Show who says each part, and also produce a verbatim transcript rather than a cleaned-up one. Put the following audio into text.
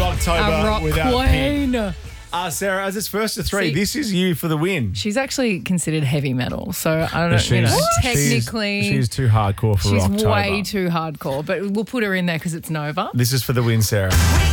Speaker 1: October
Speaker 2: A rock
Speaker 1: without Pink.
Speaker 2: queen.
Speaker 1: Uh, Sarah, as it's first to three,
Speaker 2: See-
Speaker 1: this is you for the win.
Speaker 2: She's actually considered heavy metal, so I don't know.
Speaker 1: She's,
Speaker 2: You know,
Speaker 1: she's-
Speaker 2: technically,
Speaker 1: she's, too hardcore for
Speaker 2: she's
Speaker 1: October.
Speaker 2: way too hardcore. But we'll put her in there because it's Nova.
Speaker 1: This is for the win, Sarah.